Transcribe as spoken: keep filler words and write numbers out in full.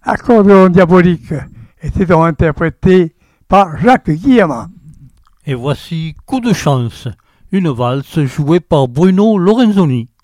Accordéon diabolique était donc interprété par Jacques Guillemard. Et voici Coup de chance, une valse jouée par Bruno Lorenzoni.